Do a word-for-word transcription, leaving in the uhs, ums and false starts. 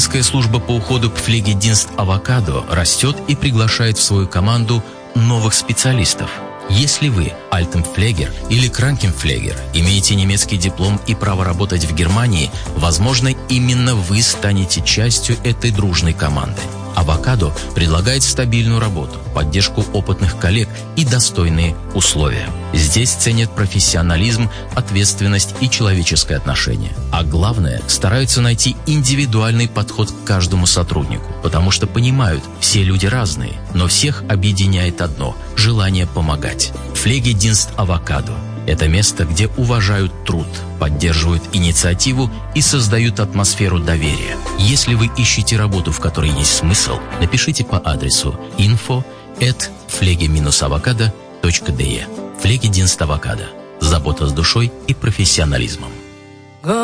Финская служба по уходу Пфлегединст Авокадо растет и приглашает в свою команду новых специалистов. Если вы Альтенпфлегер или Кранкенпфлегер, имеете немецкий диплом и право работать в Германии, возможно, именно вы станете частью этой дружной команды. Авокадо предлагает стабильную работу, поддержку опытных коллег и достойные условия. Здесь ценят профессионализм, ответственность и человеческое отношение. А главное, стараются найти индивидуальный подход к каждому сотруднику, потому что понимают, все люди разные, но всех объединяет одно – желание помогать. Пфлегединст Авокадо – это место, где уважают труд, поддерживают инициативу и создают атмосферу доверия. Если вы ищете работу, в которой есть смысл, напишите по адресу инфо эт флеге авокадо точка де. Пфлегединст Авокадо. Забота с душой и профессионализмом.